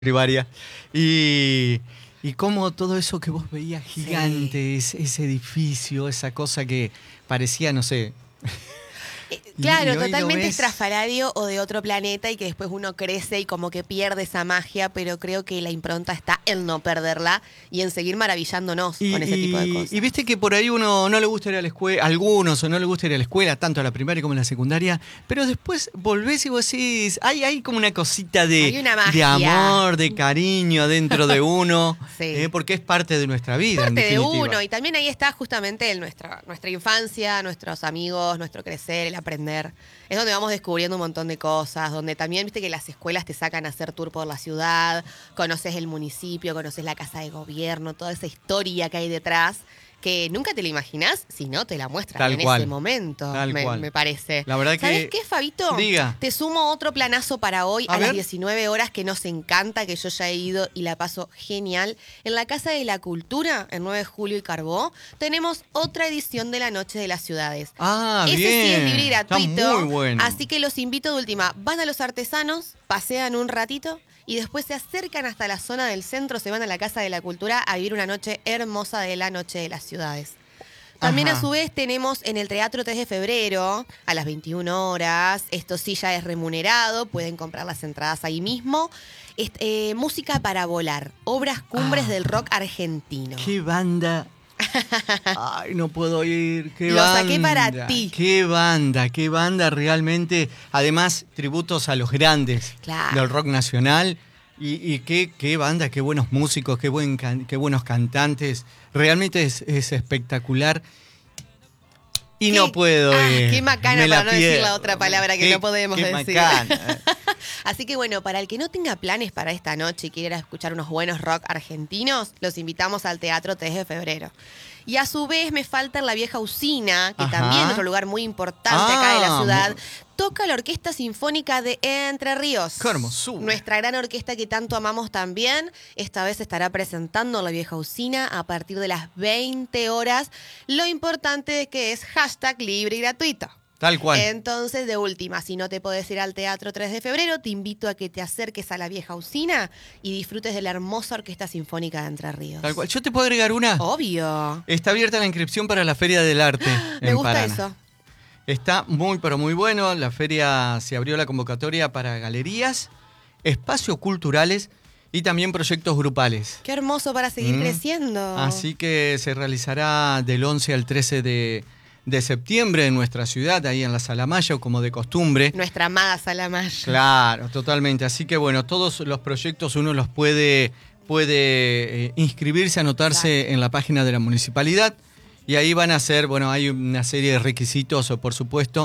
primaria. Y, y cómo todo eso que vos veías gigante, ese edificio, esa cosa que parecía, no sé. Claro, y hoy totalmente lo ves. estrafalario o de otro planeta y que después uno crece y como que pierde esa magia, pero creo que la impronta está en no perderla y en seguir maravillándonos con ese tipo de cosas. Y viste que por ahí uno no le gusta ir a la escuela, algunos o no le gusta ir a la escuela, tanto a la primaria como a la secundaria, pero después volvés y vos decís, hay como una cosita Hay una de magia. amor, de cariño adentro de uno, Sí. porque es parte de nuestra vida, en Parte de definitiva. uno y también ahí está justamente nuestra infancia, nuestros amigos, nuestro crecer, el aprender. Es donde vamos descubriendo un montón de cosas, donde también viste que las escuelas te sacan a hacer tour por la ciudad, conoces el municipio, conoces la casa de gobierno, toda esa historia que hay detrás, que nunca te la imaginás si no te la muestran Tal en cual. ese momento, Tal cual. me parece. La verdad ¿Sabés que- qué, Fabito? Diga. Te sumo otro planazo para hoy A a las ver. 19 horas que nos encanta, que yo ya he ido y la paso genial. En la Casa de la Cultura, el 9 de julio y Carbó, tenemos otra edición de la Noche de las Ciudades. Ah, Ese bien. sí es libre y gratuito. Está muy bueno. Así que los invito de última. Van a los artesanos, pasean un ratito y después se acercan hasta la zona del centro, se van a la Casa de la Cultura a vivir una noche hermosa de la Noche de las Ciudades. También Ajá. a su vez tenemos en el Teatro 3 de Febrero a las 21 horas. Esto sí ya es remunerado, pueden comprar las entradas ahí mismo. Música para volar, obras cumbres del rock argentino. ¡Qué banda! Ay, no puedo ir. ¡Qué Lo banda! saqué para ti. ¡Qué banda realmente! Además, tributos a los grandes Claro. del rock nacional. Y qué banda, qué buenos músicos, qué buenos cantantes. Realmente es espectacular. Y Qué- no puedo ir. qué macana Me la para no decir la pierdo. otra palabra que Qué- no podemos qué decir. macana. Así que bueno, para el que no tenga planes para esta noche y quiera escuchar unos buenos rock argentinos, los invitamos al Teatro 3 de Febrero. Y a su vez me falta en la Vieja Usina, que Ajá. también es otro lugar muy importante acá de la Ah, ciudad, mu- toca la Orquesta Sinfónica de Entre Ríos. ¡Qué hermosura! Nuestra gran orquesta que tanto amamos también, esta vez estará presentando la Vieja Usina a partir de las 20 horas. Lo importante es que es hashtag libre y gratuito. Tal cual. Entonces, de última, si no te podés ir al Teatro 3 de Febrero, te invito a que te acerques a la Vieja Usina y disfrutes de la hermosa Orquesta Sinfónica de Entre Ríos. Tal cual. ¿Yo te puedo agregar una? Obvio. Está abierta la inscripción para la Feria del Arte Me en gusta Paraná. eso. Está muy, pero muy bueno. La feria se abrió la convocatoria para galerías, espacios culturales y también proyectos grupales. Qué hermoso para seguir creciendo. Así que se realizará del 11 al 13 de septiembre en nuestra ciudad, ahí en la Sala Mayo, como de costumbre. Nuestra amada Salamaya. Claro, totalmente. Así que bueno, todos los proyectos uno los puede inscribirse, anotarse en la página de la municipalidad y ahí van a ser, bueno, hay una serie de requisitos, por supuesto,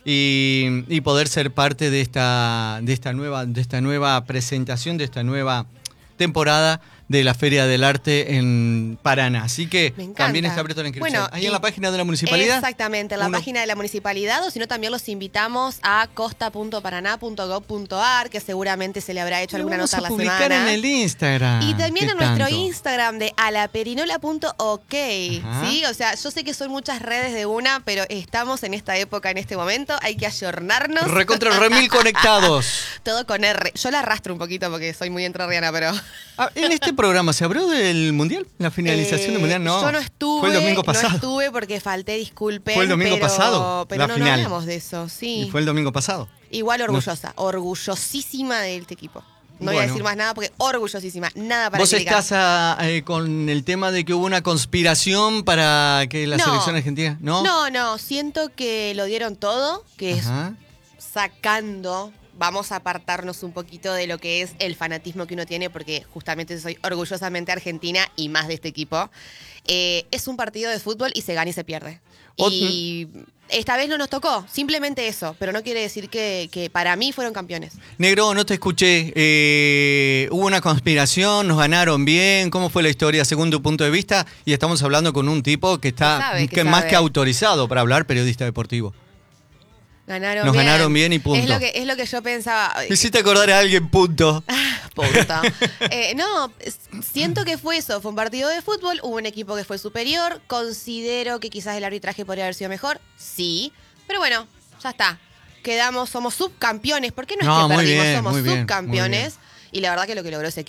y poder ser parte de esta nueva presentación, de esta nueva temporada de la Feria del Arte en Paraná. Así que Me encanta. también está abierta la inscripción. Bueno, ahí en y- la página de la municipalidad. Exactamente, en la uno- página de la municipalidad, o si no, también los invitamos a costa.paraná.gov.ar, que seguramente se le habrá hecho Lo alguna vamos nota a a la publicar semana. en el Instagram. Y también ¿Qué en nuestro tanto? Instagram de alaperinola.ok, Ajá. ¿sí? O sea, yo sé que son muchas redes de una, pero estamos en esta época, en este momento, hay que ayornarnos. Recontra remil conectados. Todo con R. Yo la arrastro un poquito porque soy muy entrerriana, pero... Ah, en este programa se habló del Mundial, la finalización del Mundial, no. Yo no estuve. Fue el domingo pasado. No estuve porque falté, disculpen. Fue el domingo pero- pasado, Pero la no, final. no hablamos de eso, sí. Y fue el domingo pasado. Igual orgullosa, orgullosísima de este equipo. No voy a Bueno. decir más nada porque orgullosísima. Nada para ¿Vos criticar. estás con el tema de que hubo una conspiración para que la No. selección argentina? ¿No? No, siento que lo dieron todo, que es Ajá. sacando, vamos a apartarnos un poquito de lo que es el fanatismo que uno tiene, porque justamente soy orgullosamente argentina y más de este equipo. Es un partido de fútbol y se gana y se pierde. Y esta vez no nos tocó, simplemente eso, pero no quiere decir que para mí fueron campeones. Negro, no te escuché. Hubo una conspiración, nos ganaron bien. ¿Cómo fue la historia según tu punto de vista? Y estamos hablando con un tipo que está Que más sabe. que autorizado para hablar, periodista deportivo. Ganaron Nos bien. ganaron bien y punto. Es lo que yo pensaba. Me hiciste acordar a alguien, punto. Punto. Siento que fue eso, fue un partido de fútbol, hubo un equipo que fue superior, considero que quizás el arbitraje podría haber sido mejor, sí, pero bueno, ya está. Somos subcampeones, ¿por qué no, No, es que muy perdimos? bien, Somos muy bien, subcampeones. Y la verdad que lo que logró ese